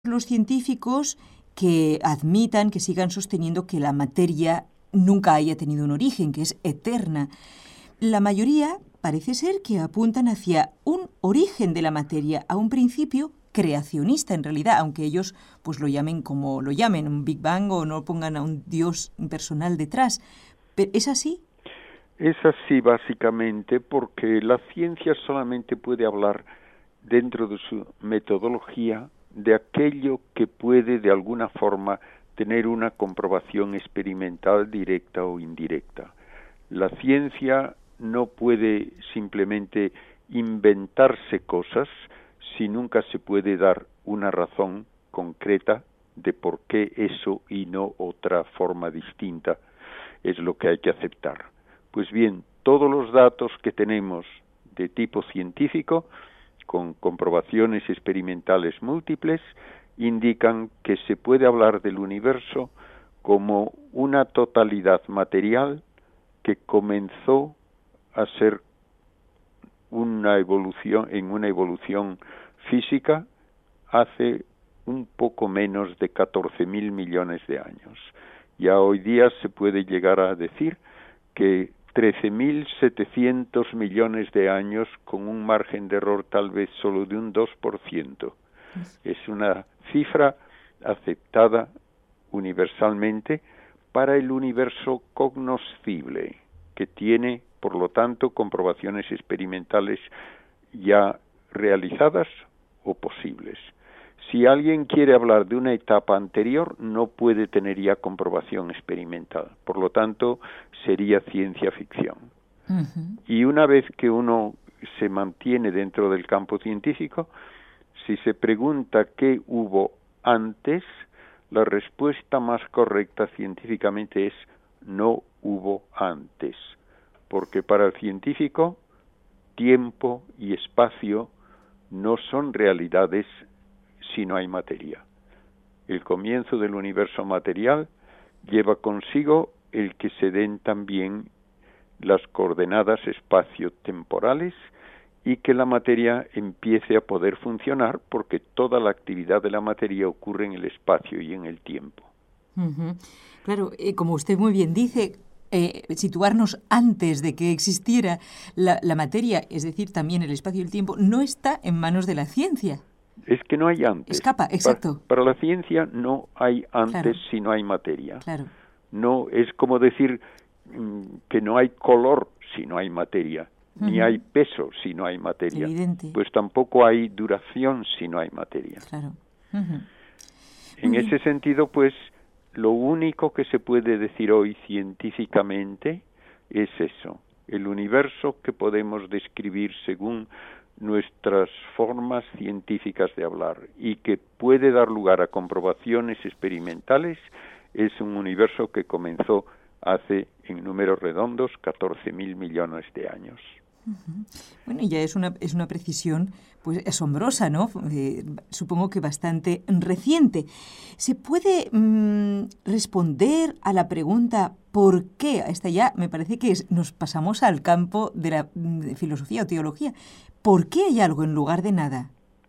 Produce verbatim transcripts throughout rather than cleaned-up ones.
los científicos que admitan, que sigan sosteniendo que la materia nunca haya tenido un origen, que es eterna. La mayoría parece ser que apuntan hacia un origen de la materia, a un principio creacionista en realidad, aunque ellos pues lo llamen como lo llamen, un Big Bang, o no pongan a un Dios personal detrás. ¿Pero es así? Es así básicamente porque la ciencia solamente puede hablar dentro de su metodología de aquello que puede de alguna forma tener una comprobación experimental directa o indirecta. La ciencia no puede simplemente inventarse cosas si nunca se puede dar una razón concreta de por qué eso y no otra forma distinta es lo que hay que aceptar. Pues bien, todos los datos que tenemos de tipo científico, con comprobaciones experimentales múltiples, indican que se puede hablar del universo como una totalidad material que comenzó a ser una evolución, en una evolución física hace un poco menos de catorce mil millones de años. Ya hoy día se puede llegar a decir que trece mil setecientos millones de años con un margen de error tal vez solo de un dos por ciento. Es una cifra aceptada universalmente para el universo cognoscible, que tiene, por lo tanto, comprobaciones experimentales ya realizadas o posibles. Si alguien quiere hablar de una etapa anterior, no puede tener ya comprobación experimental. Por lo tanto, sería ciencia ficción. Uh-huh. Y una vez que uno se mantiene dentro del campo científico, si se pregunta qué hubo antes, la respuesta más correcta científicamente es no hubo antes. Porque para el científico, tiempo y espacio no son realidades si no hay materia. El comienzo del universo material lleva consigo el que se den también las coordenadas espacio-temporales y que la materia empiece a poder funcionar, porque toda la actividad de la materia ocurre en el espacio y en el tiempo. Uh-huh. Claro, eh, como usted muy bien dice, eh, situarnos antes de que existiera la, la materia, es decir, también el espacio y el tiempo, no está en manos de la ciencia. Es que no hay antes. Escapa, exacto. Para, para la ciencia no hay antes, claro, si no hay materia. Claro. No es como decir mm, que no hay color si no hay materia, uh-huh, ni hay peso si no hay materia. Evidente. Pues tampoco hay duración si no hay materia. Claro. Uh-huh. En ese sentido, pues, lo único que se puede decir hoy científicamente es eso. El universo que podemos describir según nuestras formas científicas de hablar y que puede dar lugar a comprobaciones experimentales es un universo que comenzó hace, en números redondos, catorce mil millones de años. Uh-huh. Bueno, y ya es una, es una precisión pues asombrosa, ¿no? Eh, supongo que bastante reciente. ¿Se puede mmm, responder a la pregunta ¿por qué? Esta ya me parece que es, nos pasamos al campo de la de filosofía o teología. ¿Por qué hay algo en lugar de nada?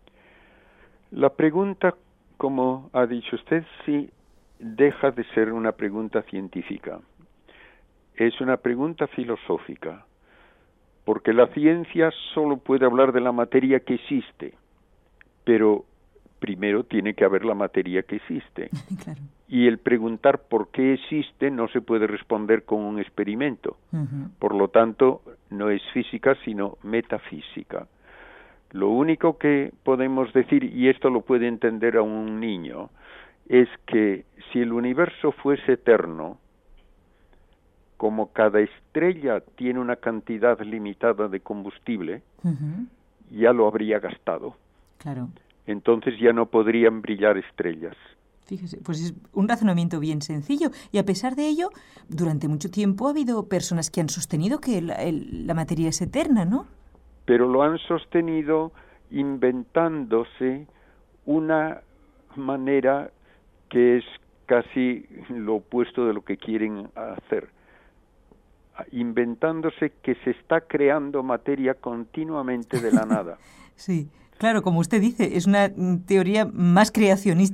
La pregunta, como ha dicho usted, sí deja de ser una pregunta científica. Es una pregunta filosófica. Porque la ciencia solo puede hablar de la materia que existe, pero primero tiene que haber la materia que existe. Claro. Y el preguntar por qué existe no se puede responder con un experimento. Uh-huh. Por lo tanto, no es física, sino metafísica. Lo único que podemos decir, y esto lo puede entender a un niño, es que si el universo fuese eterno, como cada estrella tiene una cantidad limitada de combustible, uh-huh, ya lo habría gastado. Claro. Entonces ya no podrían brillar estrellas. Fíjese, pues es un razonamiento bien sencillo. Y a pesar de ello, durante mucho tiempo ha habido personas que han sostenido que la, el, la materia es eterna, ¿no? Pero lo han sostenido inventándose una manera que es casi lo opuesto de lo que quieren hacer. Inventándose que se está creando materia continuamente de la nada. Sí, Claro, como usted dice, es una teoría más creacionista